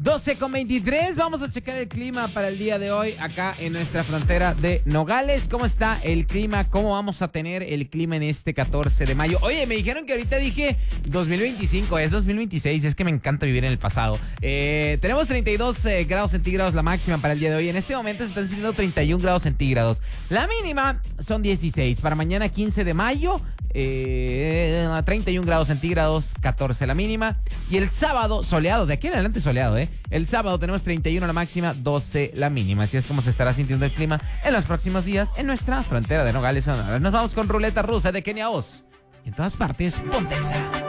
12:23, vamos a checar el clima para el día de hoy acá en nuestra frontera de Nogales. ¿Cómo está el clima? ¿Cómo vamos a tener el clima en este 14 de mayo? Oye, me dijeron que ahorita dije 2025, es 2026, es que me encanta vivir en el pasado. Tenemos 32 grados centígrados la máxima para el día de hoy. En este momento se están siendo 31 grados centígrados. La mínima son 16. Para mañana 15 de mayo, 31 grados centígrados, 14 la mínima. Y el sábado soleado, de aquí en adelante soleado, El sábado tenemos 31 la máxima, 12 la mínima. Así es como se estará sintiendo el clima en los próximos días en nuestra frontera de Nogales, Sonora. Nos vamos con ruleta rusa de Kenia Oz. Y en todas partes, Pontexa.